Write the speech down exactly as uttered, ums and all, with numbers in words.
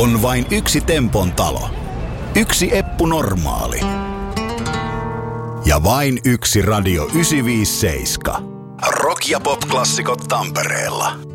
On vain yksi Tempon talo. Yksi Eppu Normaali. Ja vain yksi Radio yhdeksänsataaviisikymmentäseitsemän. Rock- ja pop-klassikot Tampereella.